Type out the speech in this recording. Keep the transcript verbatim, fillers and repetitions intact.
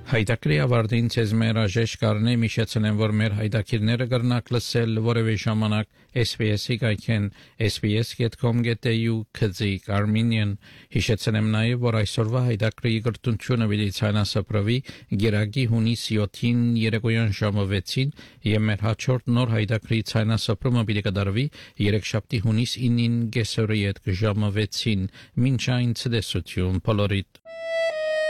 Հայդակրի ավարտին ցեզ մեր աժեշ կարնե միշեցնեմ, որ մեր հայդակիրները կրնակ լսել որևէ ժամանակ S B S-ի գայքեն S B S dot com dot A U քծիկ Armenian հիշեցնեմ նաև, որ այսօրվա հայդակրի գրտունչությունը պիտի ցանասպրվի գերագի հունիս յոթին երեկոյան ժամը վեցին եւ մեր հաջորդ նոր հայդակրի ցանասպրումը պիտի կդարվի երեքշաբթի հունիս ինին կեսօրի հետ ժամը վեցին մինչ այն ցտեսություն բոլորիդ